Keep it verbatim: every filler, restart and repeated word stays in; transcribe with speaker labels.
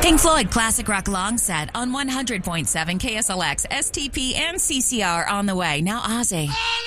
Speaker 1: Pink Floyd Classic Rock Long Set on one hundred point seven K S L X, S T P, and C C R on the way. Now Ozzy.